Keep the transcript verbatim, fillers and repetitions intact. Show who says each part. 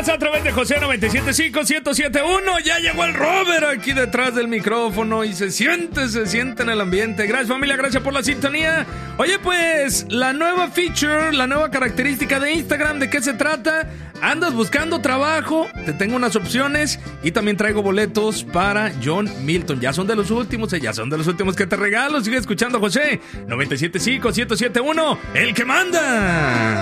Speaker 1: más a través de José noventa y siete punto cinco, ciento siete punto uno. Ya llegó el Robert aquí detrás del micrófono y se siente, se siente en el ambiente. Gracias, familia, gracias por la sintonía. Oye, pues, la nueva feature, la nueva característica de Instagram, ¿de qué se trata? ¿Andas buscando trabajo? Te tengo unas opciones y también traigo boletos para John Milton. Ya son de los últimos, eh, ya son de los últimos que te regalo. Sigue escuchando José noventa y siete punto cinco, ciento siete punto uno, el que manda.